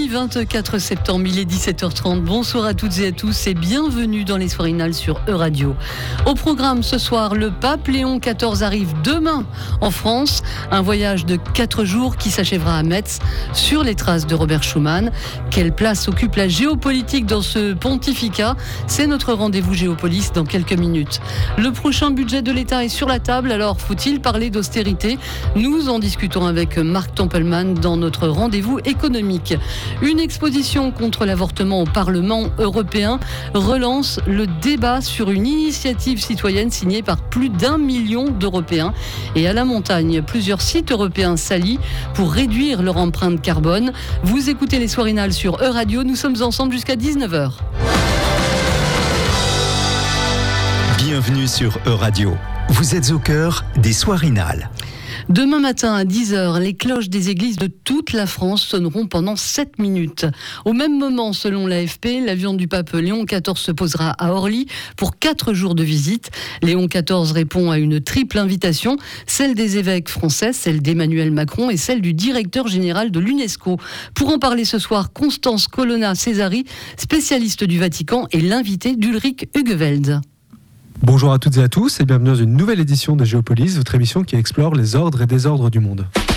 Jeudi 24 septembre, il est 17h30. Bonsoir à toutes et à tous et bienvenue dans les Soirinales sur E-Radio. Au programme ce soir, le pape Léon XIV arrive demain en France. Un voyage de 4 jours qui s'achèvera à Metz sur les traces de Robert Schuman. Quelle place occupe la géopolitique dans ce pontificat? C'est notre rendez-vous Géopolis dans quelques minutes. Le prochain budget de l'État est sur la table, alors faut-il parler d'austérité? Nous en discutons avec Marc Tempelman dans notre rendez-vous économique. Une exposition contre l'avortement au Parlement européen relance le débat sur une initiative citoyenne signée par plus d'1 million d'Européens. Et à la montagne, plusieurs sites européens s'allient pour réduire leur empreinte carbone. Vous écoutez les Soirinales sur E-Radio, nous sommes ensemble jusqu'à 19h. Bienvenue sur E-Radio. Vous êtes au cœur des Soirinales. Demain matin à 10h, les cloches des églises de toute la France sonneront pendant 7 minutes. Au même moment, selon l'AFP, l'avion du pape Léon XIV se posera à Orly pour 4 jours de visite. Léon XIV répond à une triple invitation, celle des évêques français, celle d'Emmanuel Macron et celle du directeur général de l'UNESCO. Pour en parler ce soir, Constance Colonna-Cesari, spécialiste du Vatican et l'invitée d'Ulrich Hugeveld. Bonjour à toutes et à tous et bienvenue dans une nouvelle édition de Géopolis, votre émission qui explore les ordres et désordres du monde.